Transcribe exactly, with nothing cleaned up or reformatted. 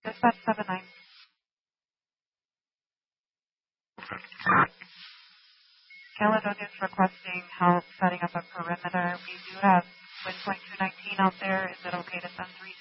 Dispatch seven nine. Caledonia's requesting help setting up a perimeter. We do have wind point two nineteen out there. Is it okay to send three